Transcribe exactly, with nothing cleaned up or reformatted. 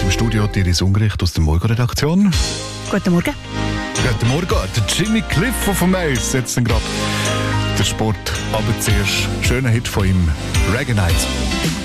im Studio Iris Ungericht aus der Morgenredaktion. Guten Morgen. Guten Morgen, der Jimmy Cliff von Mails setzt dann gerade der Sport. Aber zuerst schöner Hit von ihm, Reggae Night.